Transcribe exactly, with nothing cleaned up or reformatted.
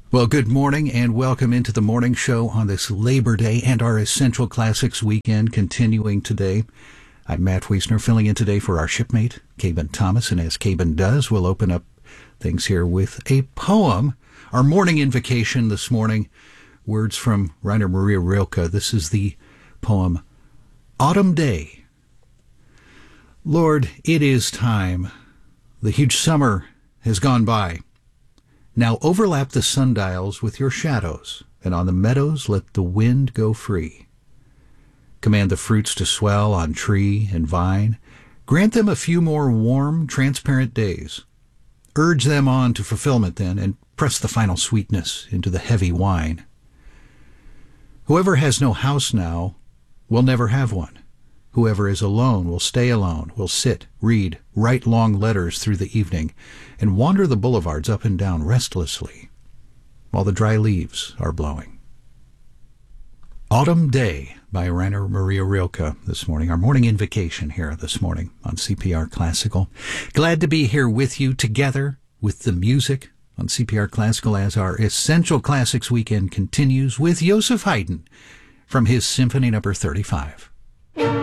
Well, good morning and welcome into the morning show on this Labor Day and our Essential Classics weekend continuing today. I'm Matt Wiesner, filling in today for our shipmate, Caben Thomas, and as Caben does, we'll open up things here with a poem. Our morning invocation this morning, words from Rainer Maria Rilke. This is the poem, Autumn Day. Lord, it is time. The huge summer has gone by. Now overlap the sundials with your shadows, and on the meadows let the wind go free. Command the fruits to swell on tree and vine. Grant them a few more warm, transparent days. Urge them on to fulfillment then, and press the final sweetness into the heavy wine. Whoever has no house now will never have one. Whoever is alone will stay alone, will sit, read, write long letters through the evening, and wander the boulevards up and down restlessly, while the dry leaves are blowing. Autumn Day by Rainer Maria Rilke this morning, our morning invocation here this morning on C P R Classical. Glad to be here with you together with the music on C P R Classical as our Essential Classics weekend continues with Joseph Haydn from his Symphony Number thirty-five.